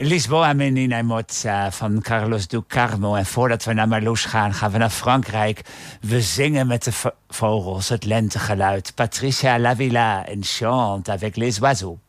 Lisboa Menina Moza van Carlos do Carmo. En voordat we naar Marloes gaan, gaan we naar Frankrijk. We zingen met de vogels, het lentegeluid. Patricia Lavilla en chante avec les oiseaux.